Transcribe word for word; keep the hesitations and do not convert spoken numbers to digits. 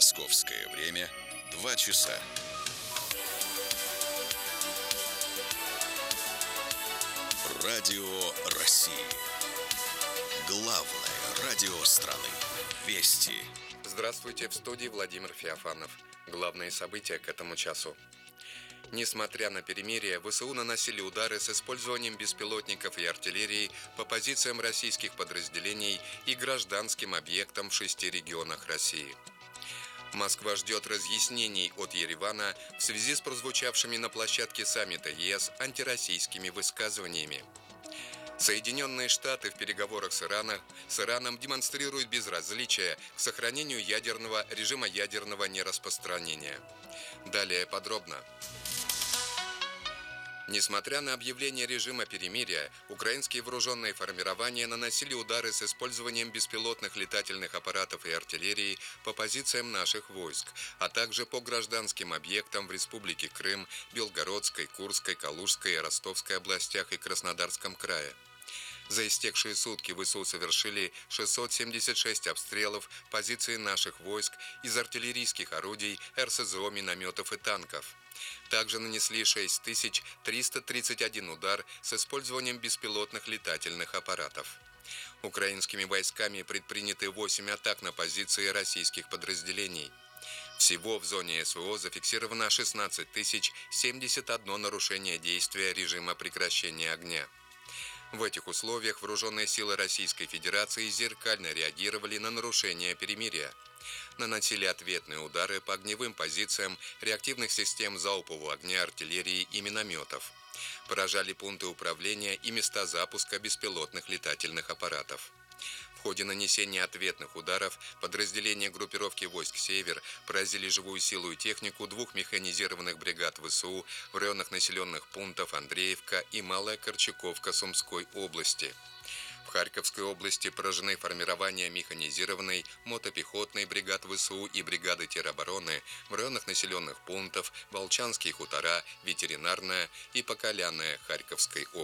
Московское время два часа. Радио России. Главное радио страны. Вести. Здравствуйте, в студии Владимир Феофанов. Главные события к этому часу. Несмотря на перемирие, ВСУ наносили удары с использованием беспилотников и артиллерии по позициям российских подразделений и гражданским объектам в шести регионах России. Москва ждет разъяснений от Еревана в связи с прозвучавшими на площадке саммита ЕС антироссийскими высказываниями. Соединенные Штаты в переговорах с Ираном, с Ираном демонстрируют безразличие к сохранению ядерного режима ядерного нераспространения. Далее подробно. Несмотря на объявление режима перемирия, украинские вооруженные формирования наносили удары с использованием беспилотных летательных аппаратов и артиллерии по позициям наших войск, а также по гражданским объектам в Республике Крым, Белгородской, Курской, Калужской и Ростовской областях и Краснодарском крае. За истекшие сутки ВСУ совершили шестьсот семьдесят шесть обстрелов позиций наших войск из артиллерийских орудий, эр эс зэ о, минометов и танков. Также нанесли шесть тысяч триста тридцать один удар с использованием беспилотных летательных аппаратов. Украинскими войсками предприняты восемь атак на позиции российских подразделений. Всего в зоне эс вэ о зафиксировано шестнадцать тысяч семьдесят одно нарушение действия режима прекращения огня. В этих условиях вооруженные силы Российской Федерации зеркально реагировали на нарушение перемирия. Наносили ответные удары по огневым позициям реактивных систем залпового огня, артиллерии и минометов. Поражали пункты управления и места запуска беспилотных летательных аппаратов. В ходе нанесения ответных ударов подразделения группировки войск «Север» поразили живую силу и технику двух механизированных бригад ВСУ в районах населенных пунктов Андреевка и Малая Корчаковка Сумской области. В Харьковской области поражены формирования механизированной, мотопехотной бригад ВСУ и бригады теробороны в районах населенных пунктов Волчанские хутора, Ветеринарная и Покалянная Харьковской области.